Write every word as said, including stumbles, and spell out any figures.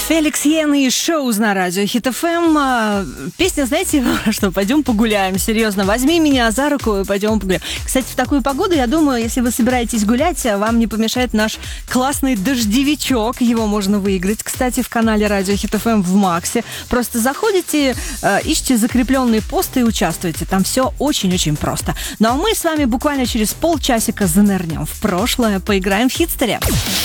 Феликс Йен и Шоуз на радио Хит эф эм. Песня, знаете, что, пойдем погуляем, серьезно, возьми меня за руку и пойдем погуляем. Кстати, в такую погоду, я думаю, если вы собираетесь гулять, вам не помешает наш классный дождевичок, его можно выиграть, кстати, в канале радио Хит эф эм в Максе. Просто заходите, ищите закрепленный пост и участвуйте, там все очень-очень просто. Ну а мы с вами буквально через полчасика занырнем в прошлое, поиграем в Хитстере.